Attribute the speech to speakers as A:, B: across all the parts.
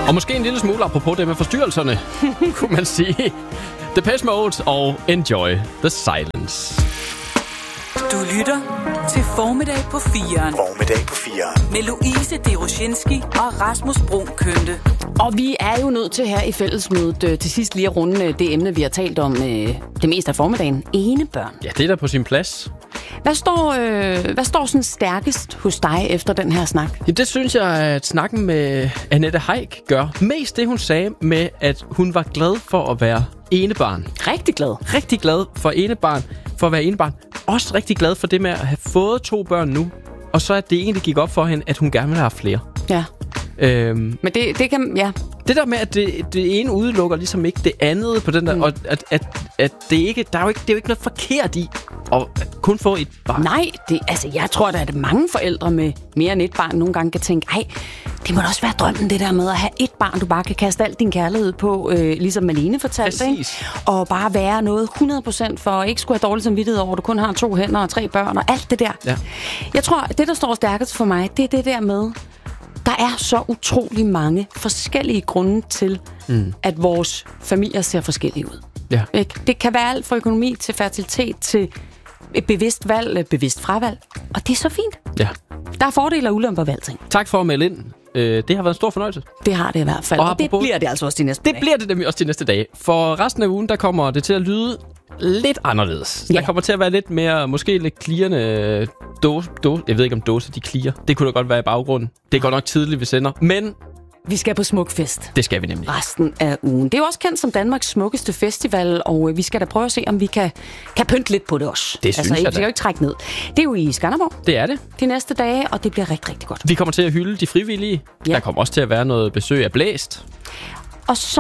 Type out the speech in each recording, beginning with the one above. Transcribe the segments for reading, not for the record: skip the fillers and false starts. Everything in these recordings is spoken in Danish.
A: Og måske en lille smule apropos det med forstyrrelserne, kunne man sige. Depeche Mode og Enjoy the Silence.
B: Du lytter til Formiddag på 4'eren.
C: Formiddag på 4'eren.
B: Med Louise Deroshinski og Rasmus Bruun Kønte.
D: Og vi er jo nødt til her i fællesmødet til sidst lige at runde det emne, vi har talt om det meste af formiddagen. Enebørn.
A: Ja, det er der på sin plads.
D: Hvad står sådan stærkest hos dig efter den her snak?
A: Ja, det synes jeg, at snakken med Annette Heick gør. Mest det, hun sagde med, at hun var glad for at være enebarn.
D: Rigtig glad.
A: Rigtig glad for at være enebarn. Også rigtig glad for det med at have fået 2 børn nu. Og så at det egentlig gik op for hende, at hun gerne vil have flere.
D: Ja. Men det kan, ja.
A: Det der med, at det ene udelukker ligesom ikke det andet på den der, og at det ikke, det er jo ikke noget forkert i at kun få et barn.
D: Nej, jeg tror da, at mange forældre med mere end et barn nogle gange kan tænke, ej, det må da også være drømmen, det der med at have et barn, du bare kan kaste al din kærlighed på, ligesom Malene fortalte, ikke? Og bare være noget 100% for, ikke skulle have dårlig samvittighed over, at du kun har 2 hænder og 3 børn og alt det der. Ja. Jeg tror, det der står stærkest for mig, det er det der med, der er så utrolig mange forskellige grunde til, at vores familier ser forskellige ud.
A: Ja.
D: Det kan være alt fra økonomi til fertilitet til et bevidst valg, bevidst fravalg. Og det er så fint.
A: Ja.
D: Der er fordele og ulemper ved alting.
A: Tak for at melde ind. Det har været en stor fornøjelse.
D: Det har det i hvert fald. Og det bliver det altså også de næste dage.
A: Det bliver det nemlig også de næste dage. For resten af ugen, der kommer det til at lyde lidt anderledes. Ja. Der kommer til at være lidt mere, måske lidt klirrende dåse. Jeg ved ikke, om dåser de klirrer. Det kunne da godt være i baggrunden. Det er godt nok tidligt, vi sender. Men
D: vi skal på Smukfest.
A: Det skal vi nemlig.
D: Resten af ugen. Det er jo også kendt som Danmarks smukkeste festival, og vi skal da prøve at se, om vi kan pynte lidt på det også.
A: Det synes jeg da.
D: Vi skal jo ikke trække ned. Det er jo i Skanderborg.
A: Det er det.
D: De næste dage, og det bliver rigtig, rigtig godt.
A: Vi kommer til at hylde de frivillige. Ja. Der kommer også til at være noget besøg af Blæst. Og
D: så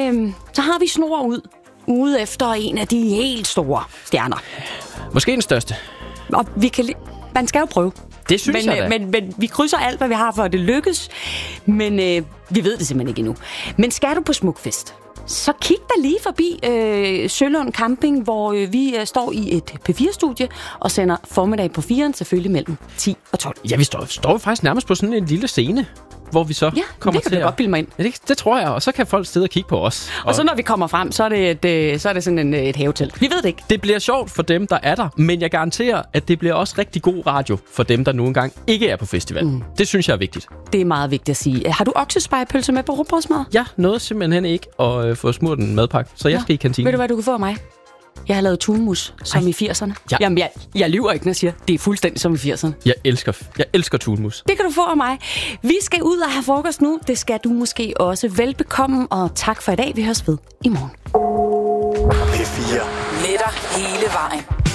D: har vi snor ude efter en af de helt store stjerner.
A: Måske den største.
D: Og man skal jo prøve.
A: Det synes jeg da.
D: Men vi krydser alt, hvad vi har, for at det lykkes. Men vi ved det simpelthen ikke endnu. Men skal du på Smukfest, så kig da lige forbi Sølund Camping, hvor vi står i et P4-studie og sender Formiddag på 4'eren, selvfølgelig mellem 10 og 12.
A: Ja, vi står faktisk nærmest på sådan en lille scene, hvor vi så kommer til
D: det kan du godt bilde mig ind.
A: Ja, det tror jeg, og så kan folk sidde og kigge på os.
D: Og så når vi kommer frem, så er det sådan et havetelt. Vi ved det ikke.
A: Det bliver sjovt for dem, der er der, men jeg garanterer, at det bliver også rigtig god radio for dem, der nu engang ikke er på festivalen. Det synes jeg er vigtigt.
D: Det er meget vigtigt at sige. Har du oksespejepølse med på rugbrødsmad?
A: Ja, noget simpelthen ikke at få smurt en madpakke, så jeg skal i kantinen.
D: Ved du, hvad du kan få af mig? Jeg har lavet tunmus, som i 80'erne. Ja. Jamen, jeg lyver ikke, når jeg siger, det er fuldstændig som i 80'erne.
A: Jeg elsker tunmus.
D: Det kan du få af mig. Vi skal ud og have frokost nu. Det skal du måske også. Velbekomme, og tak for i dag. Vi høres ved i morgen.
C: P4.
B: Med dig hele vejen.